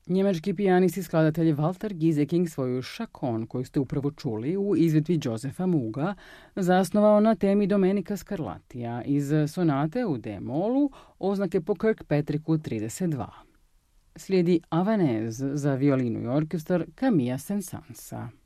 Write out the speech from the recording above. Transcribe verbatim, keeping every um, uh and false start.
Njemački pijanist i skladatelj Walter Gieseking svoju Chaconne, koju ste upravo čuli u izvedbi Josefa Muga, zasnovao na temi Domenica Scarlatija iz sonate u D-molu oznake po Kirkpatricku trideset dva. Slijedi Havanaise za violinu i orkestar Camilla Saint-Saënsa.